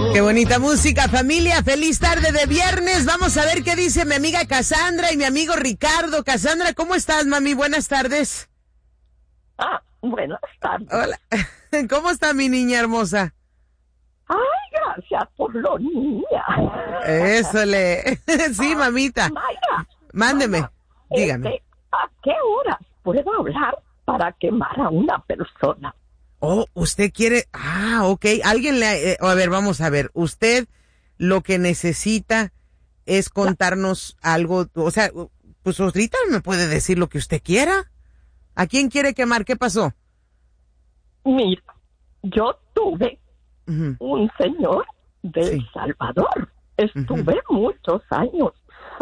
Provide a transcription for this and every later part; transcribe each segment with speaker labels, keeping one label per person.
Speaker 1: Qué bonita música, familia. Feliz tarde de viernes. Vamos a ver qué dice mi amiga Cassandra y mi amigo Ricardo. Cassandra, ¿cómo estás, mami? Buenas tardes.
Speaker 2: Buenas tardes.
Speaker 1: Hola. ¿Cómo está mi niña hermosa?
Speaker 2: Ay, gracias por lo niña.
Speaker 1: Eso le... Sí, mamita.
Speaker 2: Mayra.
Speaker 1: Mándeme,
Speaker 2: Mayra,
Speaker 1: dígame.
Speaker 2: ¿A qué horas puedo hablar para quemar a una persona?
Speaker 1: Oh, usted quiere... ok. Alguien le... a ver, vamos a ver. Usted lo que necesita es contarnos algo... O sea, pues ahorita me puede decir lo que usted quiera. ¿A quién quiere quemar? ¿Qué pasó?
Speaker 2: Mira, yo tuve
Speaker 1: Uh-huh.
Speaker 2: un señor de El Salvador. Estuve muchos años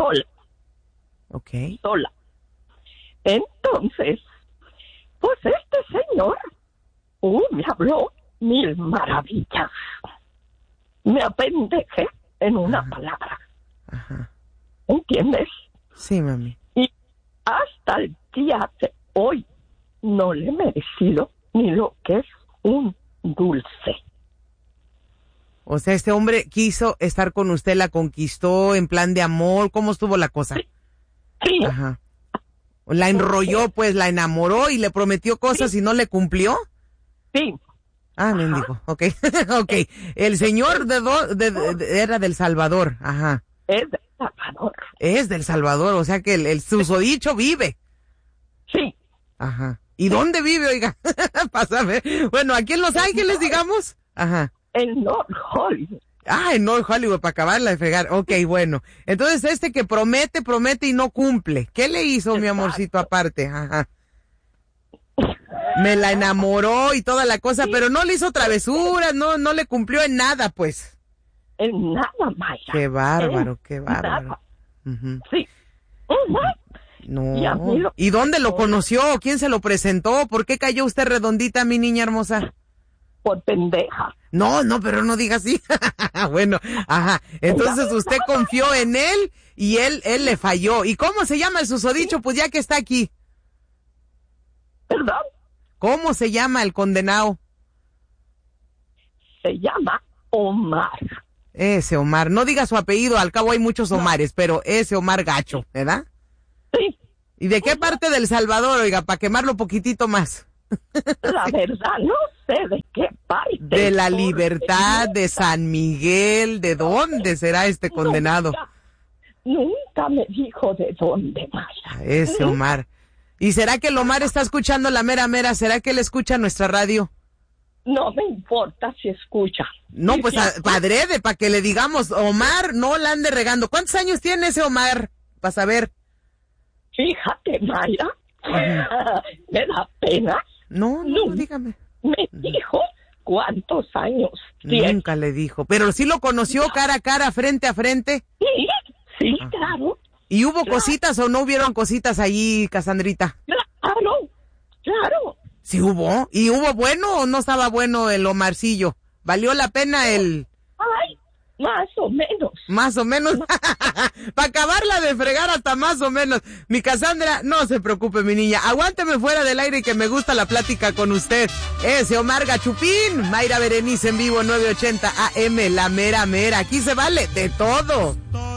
Speaker 2: sola. Entonces, pues este señor me habló mil maravillas. Me apendejé en una palabra.
Speaker 1: Ajá.
Speaker 2: ¿Entiendes?
Speaker 1: Sí, mami.
Speaker 2: Y hasta el día de hoy no le he merecido ni lo que es un dulce.
Speaker 1: O sea, este hombre quiso estar con usted, la conquistó en plan de amor. ¿Cómo estuvo la cosa?
Speaker 2: Sí.
Speaker 1: Ajá. La enrolló, pues, la enamoró y le prometió cosas y no le cumplió.
Speaker 2: Sí.
Speaker 1: Mendigo. Ok. Ok. El señor era del Salvador. Ajá.
Speaker 2: Es del Salvador.
Speaker 1: Es del Salvador, o sea que el susodicho vive.
Speaker 2: Sí.
Speaker 1: Ajá. ¿Y dónde vive, oiga? Pásame. Bueno, aquí en Los Ángeles, digamos. Ajá.
Speaker 2: En North Hollywood.
Speaker 1: En North Hollywood, para acabarla de fregar. Ok, bueno. Entonces, este que promete y no cumple. ¿Qué le hizo, mi amorcito, aparte? Ajá. Me la enamoró y toda la cosa, pero no le hizo travesuras, no le cumplió en nada, pues.
Speaker 2: En nada, Mayra.
Speaker 1: Qué bárbaro, qué bárbaro. Uh-huh.
Speaker 2: Sí. Uh-huh.
Speaker 1: No. ¿Y dónde lo conoció? ¿Quién se lo presentó? ¿Por qué cayó usted redondita, mi niña hermosa?
Speaker 2: Por pendeja.
Speaker 1: No, pero no diga así. Bueno, ajá. Entonces usted confió en él y él le falló. ¿Y cómo se llama el susodicho? Pues ya que está aquí.
Speaker 2: ¿Perdón?
Speaker 1: ¿Cómo se llama el condenado?
Speaker 2: Se llama Omar.
Speaker 1: Ese Omar. No diga su apellido, al cabo hay muchos Omares, pero ese Omar Gacho, ¿verdad?
Speaker 2: Sí.
Speaker 1: ¿Y de qué parte del Salvador, oiga, para quemarlo poquitito más?
Speaker 2: La verdad, no sé de qué parte.
Speaker 1: De la Libertad, de San Miguel, ¿de dónde será este condenado?
Speaker 2: Nunca me dijo de dónde, Maya.
Speaker 1: Ese Omar. ¿Y será que el Omar está escuchando la mera mera? ¿Será que él escucha nuestra radio?
Speaker 2: No me importa si escucha.
Speaker 1: No, pues padre, para que le digamos, Omar, no la ande regando. ¿Cuántos años tiene ese Omar? Para saber.
Speaker 2: Fíjate, Maya, me da pena.
Speaker 1: No, dígame.
Speaker 2: Me dijo cuántos años tiene.
Speaker 1: Nunca le dijo, pero sí lo conoció cara a cara, frente a frente.
Speaker 2: Sí, claro.
Speaker 1: ¿Y hubo cositas o no hubieron cositas allí, Cassandrita?
Speaker 2: Claro.
Speaker 1: ¿Sí hubo? ¿Y hubo bueno o no estaba bueno el Omarcillo? ¿Valió la pena el...?
Speaker 2: Ay, más o menos.
Speaker 1: Más o menos. Para acabarla de fregar hasta más o menos. Mi Cassandra, no se preocupe, mi niña. Aguánteme fuera del aire que me gusta la plática con usted. Ese Omar Gachupín. Mayra Berenice en vivo, 980 AM, la mera mera. Aquí se vale de todo.